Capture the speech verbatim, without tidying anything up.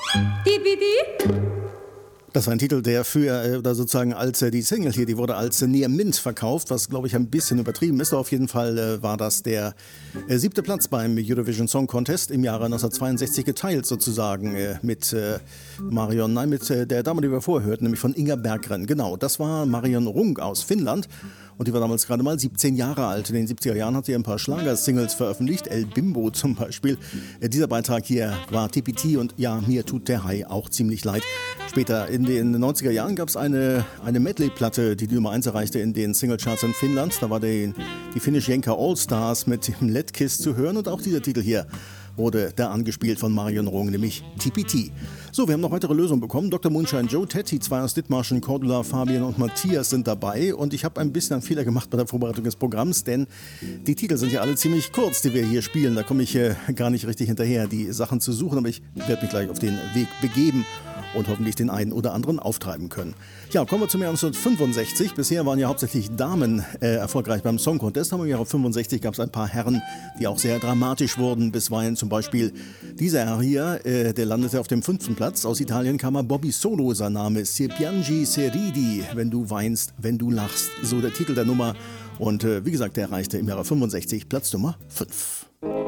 Dipidi? Das war ein Titel, der für, oder sozusagen als äh, die Single hier, die wurde als äh, Near Mint verkauft, was glaube ich ein bisschen übertrieben ist. Auf jeden Fall äh, war das der äh, siebte Platz beim Eurovision Song Contest im Jahre neunzehnhundertzweiundsechzig, geteilt sozusagen äh, mit äh, Marion, nein, mit äh, der Dame, die wir vorher hörten, nämlich von Inga Berggren. Genau, das war Marion Rung aus Finnland. Und die war damals gerade mal siebzehn Jahre alt. In den siebziger Jahren hat sie ein paar Schlagersingles veröffentlicht, El Bimbo zum Beispiel. Äh, dieser Beitrag hier war T P T und ja, mir tut der Hai auch ziemlich leid. Später in den neunziger Jahren gab es eine, eine Medley-Platte, die die Nummer eins erreichte in den Singlecharts in Finnland. Da war die, die Finnish Jenka All-Stars mit dem Let Kiss zu hören und auch dieser Titel hier wurde da angespielt von Marion Rung, nämlich T P T. So, wir haben noch weitere Lösungen bekommen. Doktor Moonshine Joe, Teddy, zwei aus Dithmarschen, Cordula, Fabian und Matthias sind dabei. Und ich habe ein bisschen einen Fehler gemacht bei der Vorbereitung des Programms, denn die Titel sind ja alle ziemlich kurz, die wir hier spielen. Da komme ich äh, gar nicht richtig hinterher, die Sachen zu suchen. Aber ich werde mich gleich auf den Weg begeben und hoffentlich den einen oder anderen auftreiben können. Ja, kommen wir zum Jahr neunzehnhundertfünfundsechzig. Bisher waren ja hauptsächlich Damen äh, erfolgreich beim Song Contest. Aber im Jahr fünfundsechzig gab es ein paar Herren, die auch sehr dramatisch wurden. Bisweilen zum Beispiel dieser Herr hier, äh, der landete auf dem fünften Platz. Aus Italien kam er Bobby Solo, sein Name Se piangi se ridi, wenn du weinst, wenn du lachst. So der Titel der Nummer. Und äh, wie gesagt, der erreichte im Jahre fünfundsechzig Platz Nummer fünf.